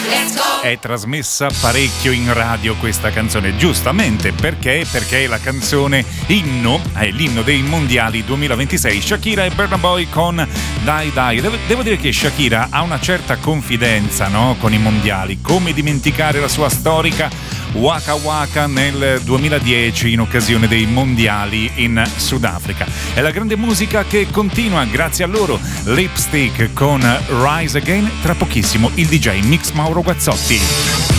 È trasmessa parecchio in radio questa canzone, giustamente, perché è la canzone inno, è l'inno dei mondiali 2026. Shakira e Burna Boy con Dai Dai. Devo dire che Shakira ha una certa confidenza, no, con i mondiali. Come dimenticare la sua storica Waka Waka nel 2010 in occasione dei mondiali in Sudafrica. È la grande musica che continua grazie a loro. Lipstick con Rise Again, tra pochissimo il DJ Mix Mauro Guazzotti.